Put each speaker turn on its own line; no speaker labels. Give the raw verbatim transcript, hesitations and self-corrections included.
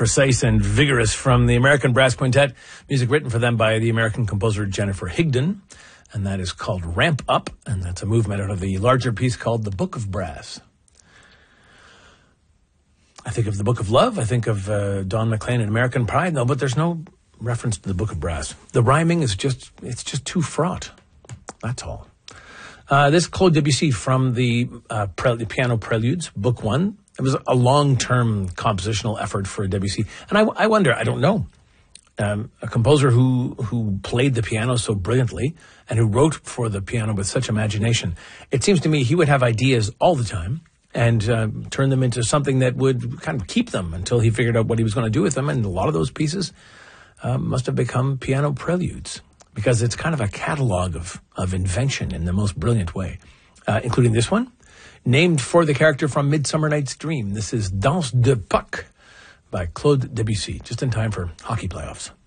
precise and vigorous from the American Brass Quintet. Music written for them by the American composer Jennifer Higdon. And that is called Ramp Up. And that's a movement out of the larger piece called The Book of Brass. I think of The Book of Love. I think of uh, Don McLean in American Pride. No, but there's no reference to The Book of Brass. The rhyming is just, it's just too fraught. That's all. Uh, this Claude Debussy from the, uh, Pre- the Piano Preludes, Book One. It was a long-term compositional effort for Debussy. And I, I wonder, I don't know, um, a composer who, who played the piano so brilliantly and who wrote for the piano with such imagination. It seems to me he would have ideas all the time and uh, turn them into something that would kind of keep them until he figured out what he was going to do with them. And a lot of those pieces uh, must have become piano preludes because it's kind of a catalog of, of invention in the most brilliant way, uh, including this one. Named for the character from Midsummer Night's Dream. This is Danse de Puck by Claude Debussy, just in time for hockey playoffs.